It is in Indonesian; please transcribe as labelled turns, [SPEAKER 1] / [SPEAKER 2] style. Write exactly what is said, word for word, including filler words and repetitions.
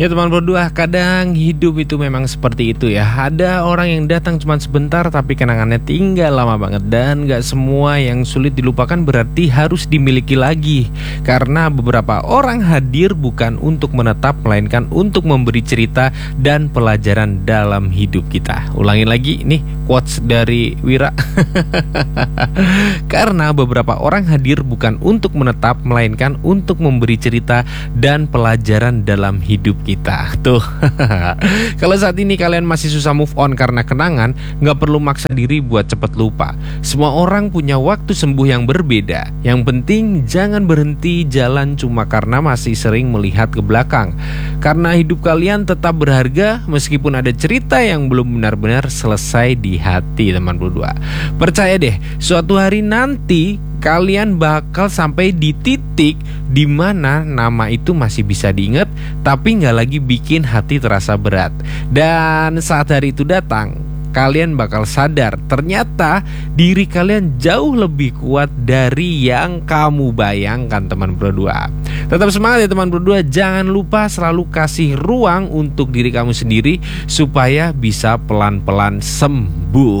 [SPEAKER 1] Ya teman berdua, kadang hidup itu memang seperti itu ya. Ada orang yang datang cuma sebentar tapi kenangannya tinggal lama banget. Dan gak semua yang sulit dilupakan berarti harus dimiliki lagi. Karena beberapa orang hadir bukan untuk menetap, melainkan untuk memberi cerita dan pelajaran dalam hidup kita. Ulangin lagi nih quotes dari Wira. Karena beberapa orang hadir bukan untuk menetap, melainkan untuk memberi cerita dan pelajaran dalam hidup kita. Kita tuh. Kalau saat ini kalian masih susah move on karena kenangan, nggak perlu maksa diri buat cepet lupa. Semua orang punya waktu sembuh yang berbeda. Yang penting jangan berhenti jalan cuma karena masih sering melihat ke belakang. Karena hidup kalian tetap berharga meskipun ada cerita yang belum benar-benar selesai di hati, teman berdua. Percaya deh, suatu hari nanti kalian bakal sampai di titik di mana nama itu masih bisa diingat, tapi nggak lagi bikin hati terasa berat. Dan saat hari itu datang, kalian bakal sadar ternyata diri kalian jauh lebih kuat dari yang kamu bayangkan, teman berdua. Tetap semangat ya teman berdua. Jangan lupa selalu kasih ruang untuk diri kamu sendiri supaya bisa pelan-pelan sembuh.